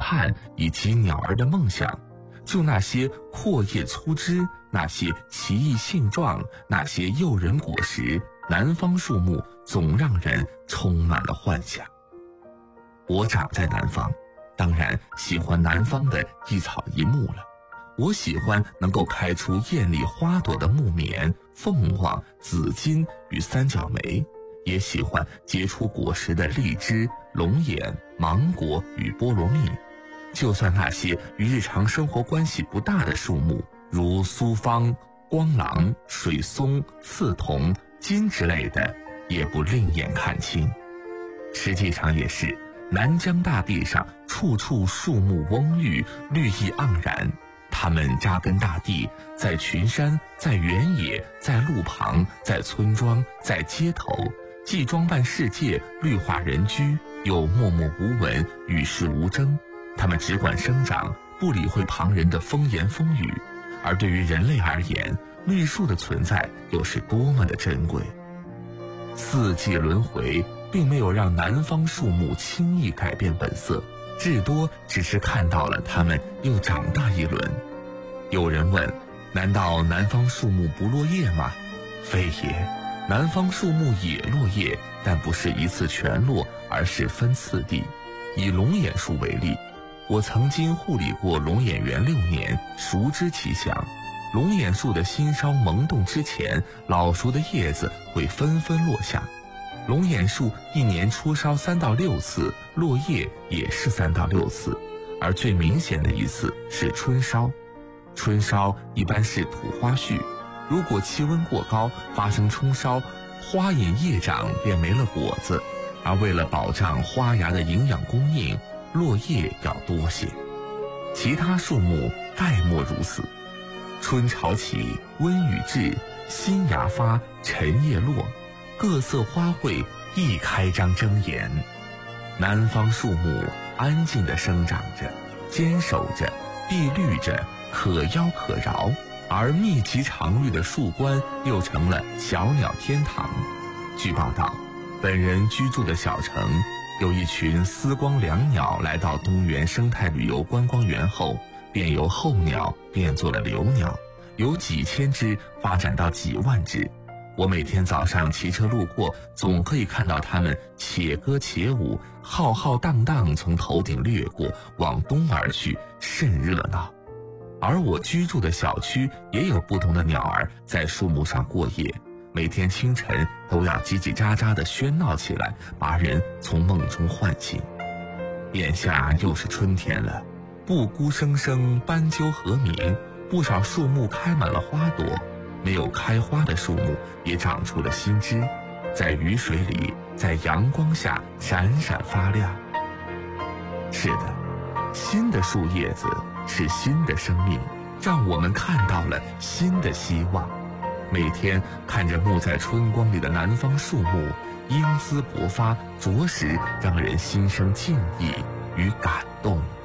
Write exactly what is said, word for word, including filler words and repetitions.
盼以及鸟儿的梦想，就那些阔叶粗枝，那些奇异性状，那些诱人果实，南方树木总让人充满了幻想。我长在南方，当然喜欢南方的一草一木了。我喜欢能够开出艳丽花朵的木棉、凤凰、紫金与三角梅，也喜欢结出果实的荔枝、龙眼、芒果与菠萝蜜。就算那些与日常生活关系不大的树木，如苏芳、光廊、水松、刺桐、金之类的，也不另眼看清。实际上也是，南疆大地上处处树木蓊郁，绿意盎然。它们扎根大地，在群山，在原野，在路旁，在村庄，在街头，既装扮世界，绿化人居，又默默无闻，与世无争。它们只管生长，不理会旁人的风言风语。而对于人类而言，绿树的存在又是多么的珍贵。四季轮回并没有让南方树木轻易改变本色，至多只是看到了它们又长大一轮。有人问，难道南方树木不落叶吗？非也，南方树木也落叶，但不是一次全落，而是分次第。以龙眼树为例，我曾经护理过龙眼园六年，熟知其详。龙眼树的新梢萌动之前，老熟的叶子会纷纷落下。龙眼树一年出梢三到六次，落叶也是三到六次，而最明显的一次是春梢。春梢一般是土花絮，如果气温过高，发生冲梢，花隐叶长便没了果子，而为了保障花芽的营养供应，落叶要多些。其他树木概莫如此。春潮起，温雨至，新芽发，晨叶落，各色花卉一开张睁眼。南方树木安静地生长着，坚守着，碧绿着，可妖可饶，而密集常绿的树冠又成了小鸟天堂。据报道，本人居住的小城有一群丝光椋鸟来到东源生态旅游观光园后，便由候鸟变作了留鸟，由几千只发展到几万只。我每天早上骑车路过，总可以看到它们且歌且舞，浩浩荡荡从头顶掠过，往东而去，甚热闹。而我居住的小区也有不同的鸟儿在树木上过夜，每天清晨都要叽叽喳喳地喧闹起来，把人从梦中唤醒。眼下又是春天了，布谷声声，斑鸠和鸣，不少树木开满了花朵，没有开花的树木也长出了新枝，在雨水里，在阳光下闪闪发亮。是的，新的树叶子是新的生命，让我们看到了新的希望。每天看着沐在春光里的南方树木，英姿勃发，着实让人心生敬意与感动。